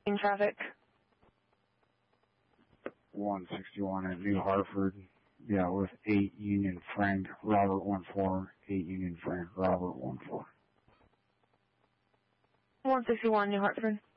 In traffic. 161 at New Hartford. Yeah, with 8 Union Frank, Robert 14, 8 Union Frank, Robert 14. 161 New Hartford.